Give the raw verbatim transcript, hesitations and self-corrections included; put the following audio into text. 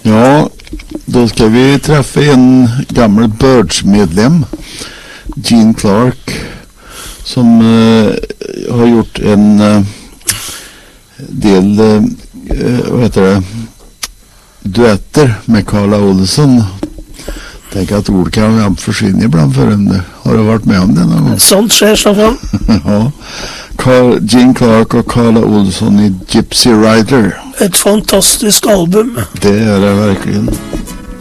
Ja, då ska vi träffa en gammal Birds-medlem, Gene Clark, som uh, har gjort en uh, del uh, vad heter det, duetter med Carla Olsson. Tänk att ord kan försvinna ibland för en. Har du varit med om det någon gång? Sånt sker så fall. Ja. Carl, Gene Clark och Carla Olsson i Gypsy Rider. Ett fantastiskt album. Det är det verkligen.